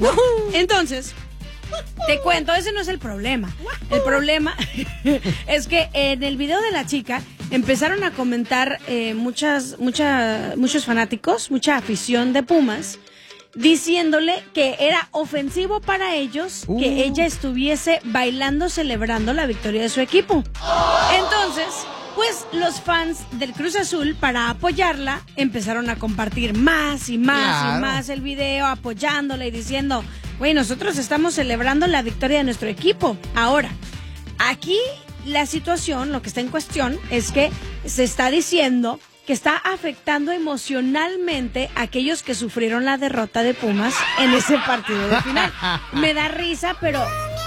Entonces, te cuento, ese no es el problema. El problema es que en el video de la chica empezaron a comentar muchos fanáticos, mucha afición de Pumas, diciéndole que era ofensivo para ellos que ella estuviese bailando celebrando la victoria de su equipo. Entonces, pues los fans del Cruz Azul, para apoyarla, empezaron a compartir más y más y más el video, apoyándola y diciendo, güey, nosotros estamos celebrando la victoria de nuestro equipo. Ahora, aquí la situación, lo que está en cuestión, es que se está diciendo que está afectando emocionalmente a aquellos que sufrieron la derrota de Pumas en ese partido de final. Me da risa, pero...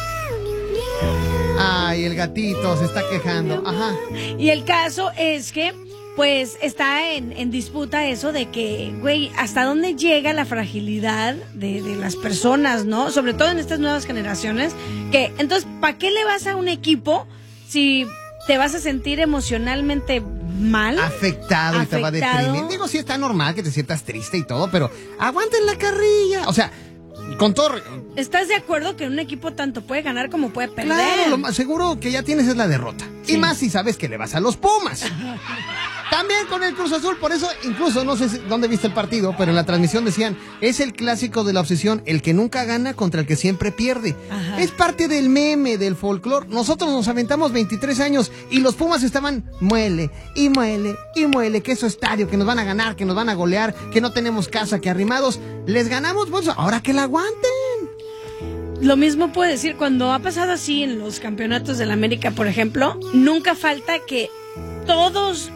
Ay, el gatito se está quejando. Ajá. Y el caso es que, pues, está en disputa eso de que, güey, hasta dónde llega la fragilidad de las personas, ¿no? Sobre todo en estas nuevas generaciones. Que, entonces, ¿para qué le vas a un equipo si te vas a sentir emocionalmente mal? Afectado y te va a deprimir. Digo, sí está normal que te sientas triste y todo, pero aguanten la carrilla. O sea, con todo... ¿Estás de acuerdo que un equipo tanto puede ganar como puede perder? Claro, lo más seguro que ya tienes es la derrota. Sí. Y más si sabes que le vas a los Pumas. También con el Cruz Azul, por eso, incluso, no sé dónde viste el partido, pero en la transmisión decían, es el clásico de la obsesión, el que nunca gana contra el que siempre pierde. Ajá. Es parte del meme, del folclore. Nosotros nos aventamos 23 años y los Pumas estaban muele, y muele, y muele, que eso estadio, que nos van a ganar, que nos van a golear, que no tenemos casa, que arrimados. Les ganamos, pues ahora que la aguanten. Lo mismo puedo decir cuando ha pasado así en los campeonatos de la América, por ejemplo, nunca falta que todos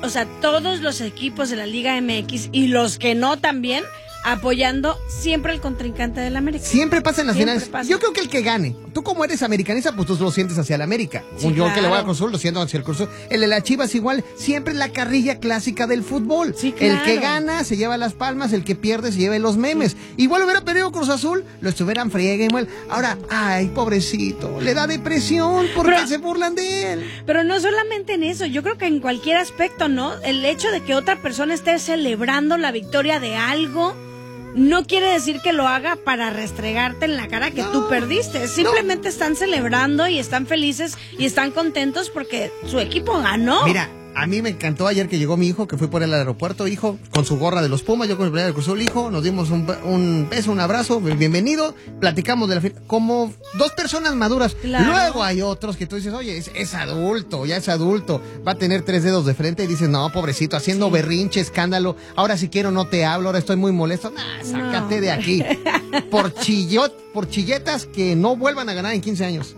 los equipos de la Liga MX y los que no también, apoyando siempre al contrincante del América. Siempre pasa en las finales. Yo creo que el que gane, tú como eres americanista, pues tú lo sientes hacia el América. Sí, yo claro. Que le voy a Cruz Azul, lo siento hacia el Cruz Azul. El de la Chivas igual, siempre la carrilla clásica del fútbol. Sí, claro. El que gana se lleva las palmas, el que pierde se lleva los memes. Igual hubiera perdido Cruz Azul, lo estuvieran friegue y mal. Ahora, ay, pobrecito, le da depresión porque se burlan de él. Pero no solamente en eso, yo creo que en cualquier aspecto, ¿no? El hecho de que otra persona esté celebrando la victoria de algo no quiere decir que lo haga para restregarte en la cara que tú perdiste. Simplemente están celebrando y están felices y están contentos porque su equipo ganó. Mira, a mí me encantó ayer que llegó mi hijo, que fui por él al aeropuerto, hijo, con su gorra de los Pumas, yo con el playera del Cruz Azul, hijo, nos dimos un beso, un abrazo, bienvenido, platicamos de la fiesta, como dos personas maduras. Claro. Luego hay otros que tú dices, oye, es adulto, ya es adulto, va a tener 3 dedos de frente y dices, no, pobrecito, haciendo berrinche, escándalo, ahora si quiero no te hablo, ahora estoy muy molesto, sácate de aquí, por chilletas que no vuelvan a ganar en 15 años.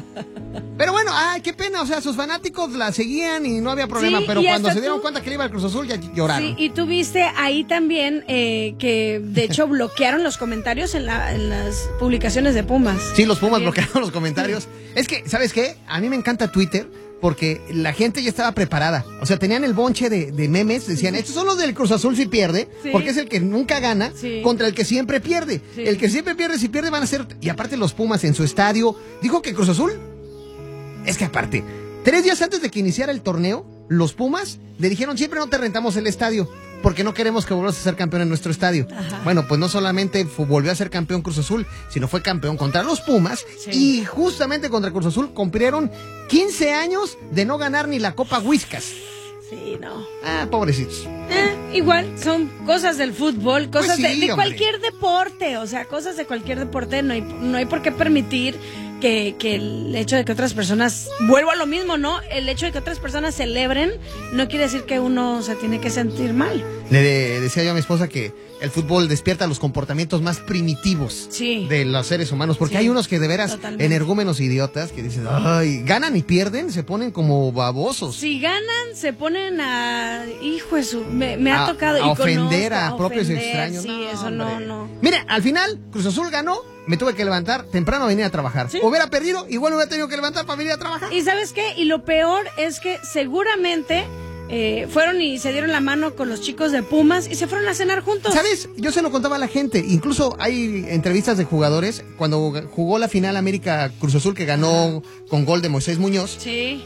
Pero bueno, ay, qué pena, o sea, sus fanáticos la seguían y no había problema, pero cuando se dieron cuenta que le iba al Cruz Azul ya lloraron. Sí, y tú viste ahí también que de hecho bloquearon los comentarios en las publicaciones de Pumas. Sí, los Pumas bloquearon los comentarios. Es que, ¿sabes qué? A mí me encanta Twitter porque la gente ya estaba preparada. O sea, tenían el bonche de memes, decían, estos son los del Cruz Azul si pierde, porque es el que nunca gana contra el que siempre pierde. El que siempre pierde, si pierde van a ser... Y aparte los Pumas en su estadio, dijo que Cruz Azul... Es que aparte, 3 días antes de que iniciara el torneo, los Pumas le dijeron, siempre no te rentamos el estadio, porque no queremos que vuelvas a ser campeón en nuestro estadio. Ajá. Bueno, pues no solamente volvió a ser campeón Cruz Azul, sino fue campeón contra los Pumas, y justamente contra Cruz Azul cumplieron 15 años de no ganar ni la Copa Whiskas. Sí, no. Pobrecitos. Igual, son cosas del fútbol, cosas pues sí, de cualquier deporte, o sea, cosas de cualquier deporte, no hay por qué permitir que el hecho de que otras personas, vuelvo a lo mismo, ¿no? El hecho de que otras personas celebren no quiere decir que uno se tiene que sentir mal. Le decía yo a mi esposa que el fútbol despierta los comportamientos más primitivos de los seres humanos, porque hay unos que de veras, energúmenos idiotas, que dicen, ay, ganan y pierden, se ponen como babosos. Si ganan, se ponen a, hijo de su, me ha tocado. A ofender a propios extraños. Sí, no, eso no. Mira, al final, Cruz Azul ganó, me tuve que levantar temprano a venir a trabajar. ¿Sí? Hubiera perdido, igual hubiera tenido que levantar para venir a trabajar. ¿Y sabes qué? Y lo peor es que seguramente fueron y se dieron la mano con los chicos de Pumas y se fueron a cenar juntos. ¿Sabes? Yo se lo contaba a la gente. Incluso hay entrevistas de jugadores cuando jugó la final América Cruz Azul, que ganó con gol de Moisés Muñoz. Sí.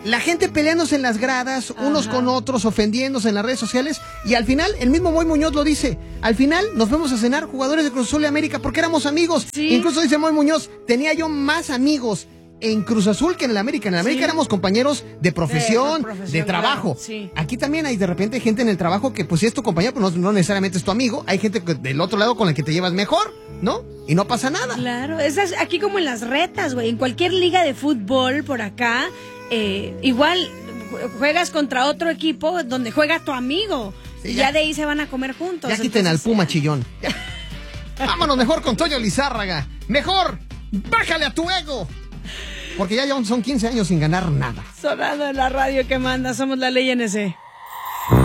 La gente peleándose en las gradas, unos con otros, ofendiéndose en las redes sociales, y al final, el mismo Moy Muñoz lo dice, al final nos vemos a cenar jugadores de Cruz Azul y América porque éramos amigos. Sí. Incluso dice Moy Muñoz, tenía yo más amigos en Cruz Azul que en el América. En el América éramos compañeros de profesión, de trabajo. Claro, sí. Aquí también hay de repente gente en el trabajo que pues si es tu compañero, pues no necesariamente es tu amigo. Hay gente del otro lado con la que te llevas mejor, ¿no? Y no pasa nada. Claro, es aquí como en las retas, güey. En cualquier liga de fútbol por acá, igual juegas contra otro equipo donde juega tu amigo. Sí, y ya de ahí se van a comer juntos. Ya quiten al Puma chillón. Vámonos mejor con Toño Lizárraga. Mejor, bájale a tu ego. Porque ya son 15 años sin ganar nada. Sonando en la radio que manda, somos la Ley NC.